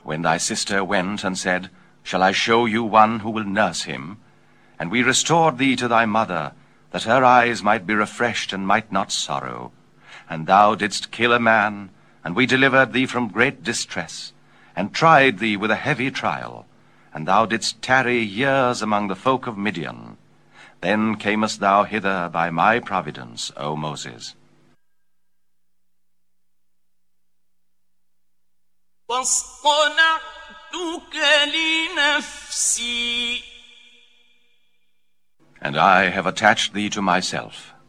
when thy sister went and said, Shall I show you one who will nurse him? And we restored thee to thy mother, that her eyes might be refreshed and might not sorrow. And thou didst kill a man, and we delivered thee from great distress, and tried thee with a heavy trial. And thou didst tarry years among the folk of Midian. Then camest thou hither by my providence, O Moses. And I have attached thee to myself.